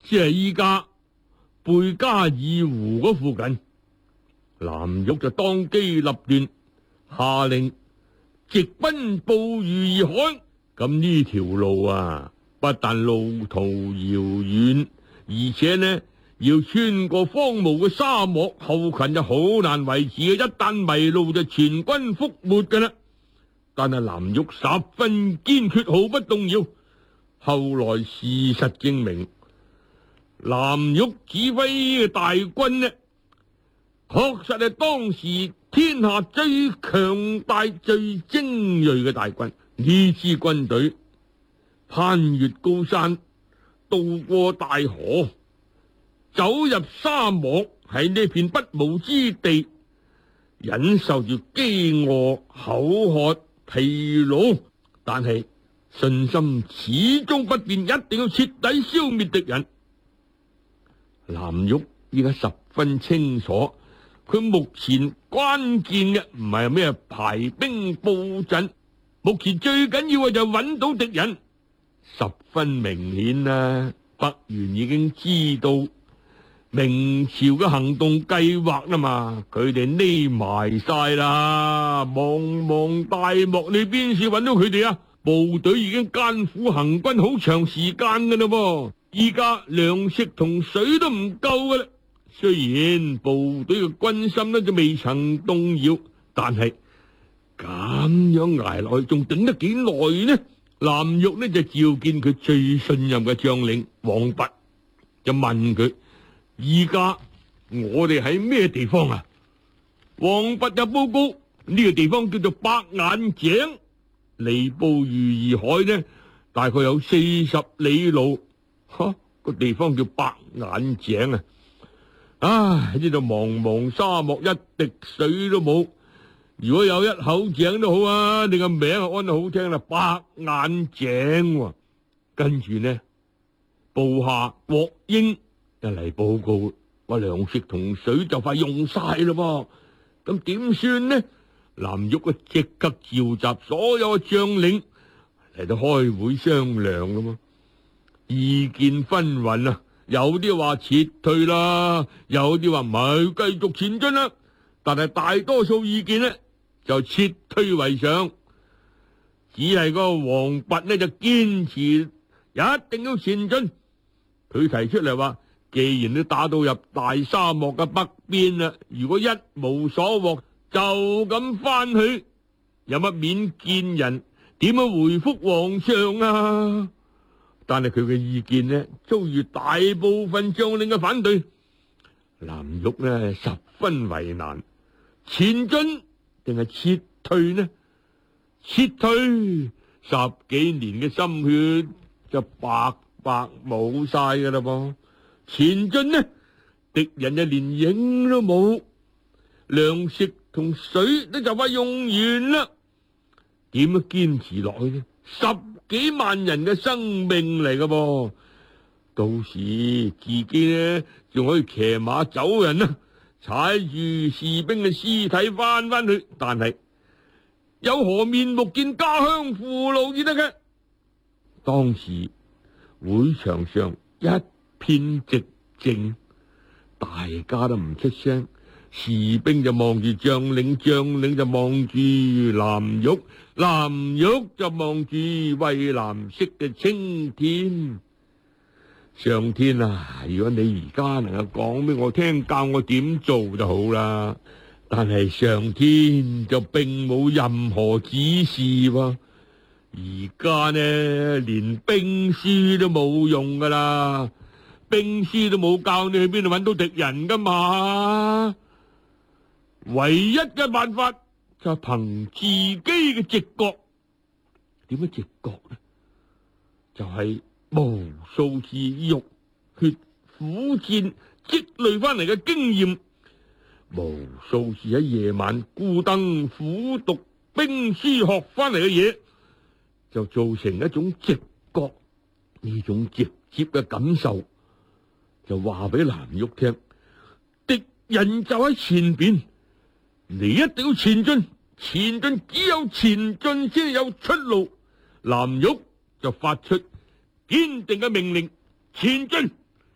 即係依家貝加爾湖嗰附近。藍玉就當機立斷，下令直奔捕魚而海。咁呢條路啊，不但路途遙遠，而且呢要穿過荒蕪嘅沙漠，後勤就好難維持嘅。一旦迷路就全軍覆沒㗎啦。但係藍玉十分堅決，毫不動搖。後來事實證明，藍玉指揮嘅大軍呢，確實係當時天下最強大、最精銳嘅大軍。呢支軍隊攀越高山，渡過大河，走入沙漠，喺呢片不毛之地，忍受住飢餓、口渴、疲勞，但係信心始終不變，一定要徹底消滅敵人。藍玉依家十分清楚，佢目前關鍵嘅唔係咩排兵布陣，目前最緊要嘅就係揾到敵人。十分明顯啦，北元已經知道明朝嘅行動計劃啦嘛，佢哋匿埋晒啦，茫茫大漠你邊時揾到佢哋啊？部隊已經艱苦行軍好長時間噶啦噃，依家糧食同水都唔夠噶啦。雖然部隊嘅軍心呢就未曾動搖，但係咁樣挨落去仲頂得幾耐呢？藍玉呢就召見佢最信任嘅將領王弼，就問佢：依家我哋喺咩地方啊？王弼就報告呢個地方叫做白眼井，離捕魚而海呢大概有40里路。個地方叫白眼井啊！唉，呢度茫茫沙漠，一滴水都冇。如果有一口井都好啊，你個名安得好聽啦，白眼井。跟住呢，部下郭英就嚟報告，話糧食同水就快用晒咯噃。咁點算呢？藍玉啊，即刻召集所有嘅將領嚟到開會商量噶嘛。意見紛紜啊，有啲話撤退啦，有啲話唔係繼續前進啦。但係大多數意見呢就撤退為上，只係個王弼呢就堅持一定要前進。佢提出嚟話，既然都打到入大沙漠嘅北邊啦，如果一無所獲就咁翻去，有乜面見人？點樣回復皇上啊？但係佢嘅意見呢遭遇大部分將領嘅反對，藍玉呢十分為難，前進定係撤退呢？撤退10幾年嘅心血就白白冇晒噶啦噃，前進呢敵人就連影都冇，糧食同水都就快用完啦，點樣堅持落去呢？10幾萬人嘅生命嚟噶噃，到時自己呢仲可以騎馬走人啊，踩住士兵嘅屍體翻去，但係有何面目見家鄉父老至得嘅？當時會場上一片寂靜，大家都唔出聲，士兵就望住將領，將領就望住藍玉，藍玉就望住蔚藍色嘅青天。上天啊，如果你而家能夠講俾我聽，教我點做就好啦。但係上天就並冇任何指示喎。而家呢，連兵書都冇用噶啦，兵書都冇教你去邊度揾到敵人噶嘛。唯一嘅辦法就係憑自己嘅直覺。點樣直覺呢？就係無數次浴血苦戰積累翻嚟嘅經驗，無數次喺夜晚孤燈苦讀兵書學翻嚟嘅嘢，就造成一種直覺。呢種直接嘅感受就話俾藍玉聽，敵人就喺前邊，你一定要前進，前進只有前進先有出路。藍玉就發出堅定嘅命令，前進。